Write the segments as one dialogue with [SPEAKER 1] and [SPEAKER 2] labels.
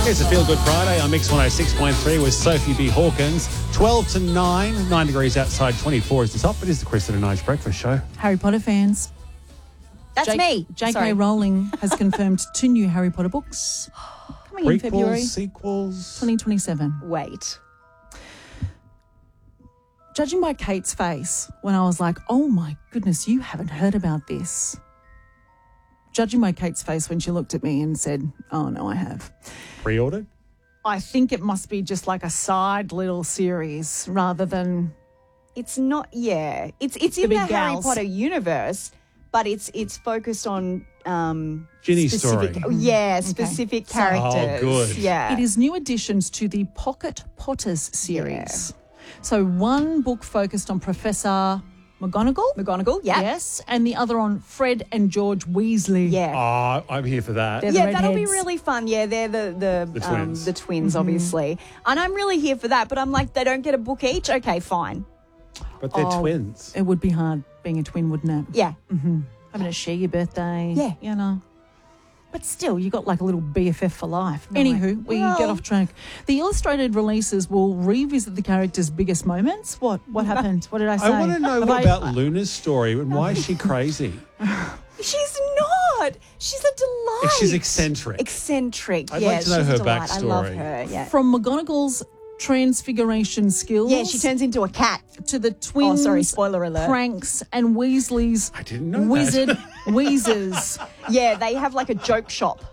[SPEAKER 1] It's a Feel Good Friday on Mix 106.3 with Sophie B. Hawkins. 12 to 9, 9 degrees outside, 24 is the top. It is the Kristen and Nige Breakfast Show.
[SPEAKER 2] Harry Potter fans.
[SPEAKER 3] That's me.
[SPEAKER 2] J.K.
[SPEAKER 3] Sorry.
[SPEAKER 2] Rowling has confirmed 2 new Harry Potter books coming in February
[SPEAKER 1] Prequels, sequels.
[SPEAKER 2] 2027.
[SPEAKER 3] Wait.
[SPEAKER 2] Judging by Kate's face, when I was like, oh my goodness, you haven't heard about this. Judging by Kate's face when she looked at me and said, oh no, I have.
[SPEAKER 1] Pre-ordered?
[SPEAKER 2] I think it must be just like a side little series rather than...
[SPEAKER 3] It's not, yeah. It's in
[SPEAKER 2] big
[SPEAKER 3] the Harry
[SPEAKER 2] gals.
[SPEAKER 3] Potter universe, but it's focused on
[SPEAKER 1] Ginny's
[SPEAKER 3] specific,
[SPEAKER 1] story.
[SPEAKER 3] yeah, specific characters.
[SPEAKER 1] Oh, good.
[SPEAKER 3] Yeah.
[SPEAKER 2] It is new additions to the Pocket Potters series. So one book focused on Professor
[SPEAKER 3] McGonagall, yeah.
[SPEAKER 2] yes, and the other on Fred and George Weasley.
[SPEAKER 3] Yeah.
[SPEAKER 1] Oh, I'm here for that.
[SPEAKER 2] They're the
[SPEAKER 3] Yeah, that'll be
[SPEAKER 2] redheads.
[SPEAKER 3] really fun. Yeah, they're the
[SPEAKER 1] twins.
[SPEAKER 3] the twins, obviously. And I'm really here for that, but I'm like, they don't get a book each? Okay, fine.
[SPEAKER 1] But they're twins.
[SPEAKER 2] It would be hard being a twin, wouldn't it?
[SPEAKER 3] Yeah.
[SPEAKER 2] Having to share your birthday.
[SPEAKER 3] Yeah.
[SPEAKER 2] You know. But still, you got like a little BFF for life. Anywho, we
[SPEAKER 3] Well-
[SPEAKER 2] get off track. The illustrated releases will revisit the characters' biggest moments. What happened? What did I say?
[SPEAKER 1] I want to know
[SPEAKER 2] Have
[SPEAKER 1] more
[SPEAKER 2] I-
[SPEAKER 1] about Luna's story and why is she crazy?
[SPEAKER 3] She's not. She's a delight.
[SPEAKER 1] She's eccentric.
[SPEAKER 3] Eccentric.
[SPEAKER 1] I'd
[SPEAKER 3] yeah,
[SPEAKER 1] like to know
[SPEAKER 3] she's
[SPEAKER 1] her
[SPEAKER 3] a delight. I love
[SPEAKER 1] backstory.
[SPEAKER 3] her. Yeah.
[SPEAKER 2] From McGonagall's transfiguration skills.
[SPEAKER 3] Yeah, she turns into a cat.
[SPEAKER 2] to the twins.
[SPEAKER 3] Oh, sorry, spoiler alert.
[SPEAKER 2] Pranks and Weasley's
[SPEAKER 1] I didn't know that.
[SPEAKER 2] wizard wheezers.
[SPEAKER 3] Yeah, they have like a joke shop.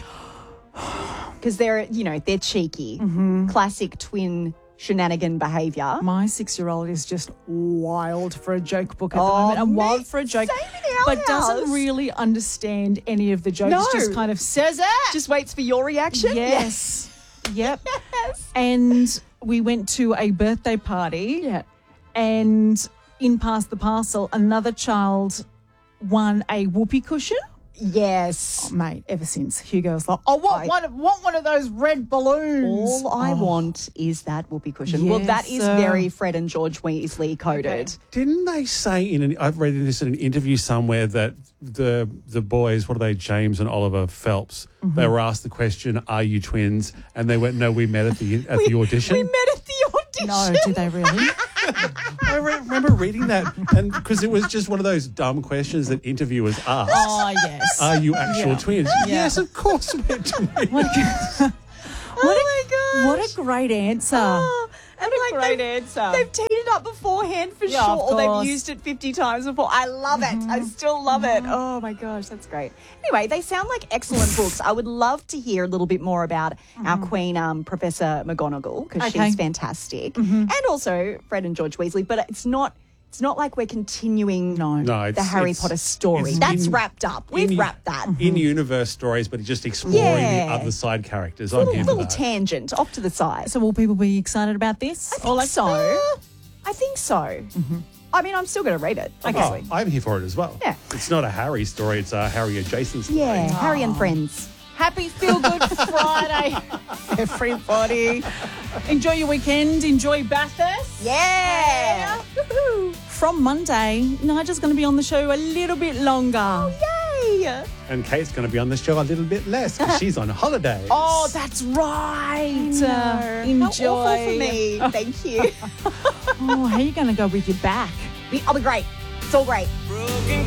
[SPEAKER 3] Because they're cheeky. Classic twin shenanigan behaviour.
[SPEAKER 2] My 6-year-old is just wild for a joke book at the
[SPEAKER 3] Oh,
[SPEAKER 2] moment. And
[SPEAKER 3] me-
[SPEAKER 2] wild for a joke.
[SPEAKER 3] same in our
[SPEAKER 2] but doesn't
[SPEAKER 3] house.
[SPEAKER 2] really understand any of the jokes.
[SPEAKER 3] No.
[SPEAKER 2] Just kind of says it.
[SPEAKER 3] Just waits for your reaction.
[SPEAKER 2] Yes. Yep.
[SPEAKER 3] Yes.
[SPEAKER 2] And we went to a birthday party.
[SPEAKER 3] Yeah.
[SPEAKER 2] And in Past the Parcel, another child won a whoopee cushion.
[SPEAKER 3] Yes.
[SPEAKER 2] Mate, ever since Hugo was like, I want one of those red balloons.
[SPEAKER 3] All I want is that whoopee cushion. Well, that
[SPEAKER 2] Yes,
[SPEAKER 3] is
[SPEAKER 2] sir.
[SPEAKER 3] very Fred and George Weasley coded.
[SPEAKER 1] Didn't they say I've read this in an interview somewhere that the boys, what are they, James and Oliver Phelps, they were asked the question, "Are you twins?" And they went, "No, we met at the audition."
[SPEAKER 3] We met at the audition.
[SPEAKER 2] No, did they really?
[SPEAKER 1] I remember reading that, and because it was just one of those dumb questions that interviewers ask.
[SPEAKER 2] Oh, yes.
[SPEAKER 1] Are you actual twins?
[SPEAKER 2] Yeah.
[SPEAKER 1] Yes, of course we're twins.
[SPEAKER 3] Oh my gosh.
[SPEAKER 2] What a great answer.
[SPEAKER 3] Oh, and
[SPEAKER 2] What a great
[SPEAKER 3] they've,
[SPEAKER 2] answer.
[SPEAKER 3] They've teed it up beforehand for
[SPEAKER 2] Yeah,
[SPEAKER 3] sure,
[SPEAKER 2] of
[SPEAKER 3] or they've
[SPEAKER 2] course.
[SPEAKER 3] used it 50 times before. I love it. I still love it. Oh my gosh, that's great. Anyway, they sound like excellent books. I would love to hear a little bit more about our queen, Professor McGonagall, because
[SPEAKER 2] Okay.
[SPEAKER 3] she's fantastic, and also Fred and George Weasley. But it's not like we're continuing
[SPEAKER 1] No,
[SPEAKER 3] the Harry
[SPEAKER 1] it's-
[SPEAKER 3] Potter story.
[SPEAKER 1] it's
[SPEAKER 3] That's
[SPEAKER 1] in-
[SPEAKER 3] wrapped up. We've
[SPEAKER 1] in-
[SPEAKER 3] wrapped that.
[SPEAKER 1] In-universe stories, but just exploring
[SPEAKER 3] Yeah.
[SPEAKER 1] the other side characters. I'm here for
[SPEAKER 3] Little
[SPEAKER 1] that.
[SPEAKER 3] tangent off to the side.
[SPEAKER 2] So will people be excited about this?
[SPEAKER 3] I think so. I think so. I mean, I'm still going to read it, obviously.
[SPEAKER 1] Oh, I'm here for it as well.
[SPEAKER 3] Yeah.
[SPEAKER 1] It's not a Harry story, it's a Harry adjacent story.
[SPEAKER 3] Yeah, Harry and Friends.
[SPEAKER 2] Happy Feel Good Friday, everybody. Enjoy your weekend. Enjoy Bathurst.
[SPEAKER 3] Yeah. Woohoo.
[SPEAKER 2] From Monday, Nigel's going to be on the show a little bit longer.
[SPEAKER 3] Yay.
[SPEAKER 1] And Kate's going to be on the show a little bit less because she's on holiday.
[SPEAKER 2] Oh, that's right.
[SPEAKER 3] How
[SPEAKER 2] Enjoy.
[SPEAKER 3] awful for me. Thank you.
[SPEAKER 2] Oh, how are you going to go with your back?
[SPEAKER 3] I'll be great. It's all great.
[SPEAKER 4] Broken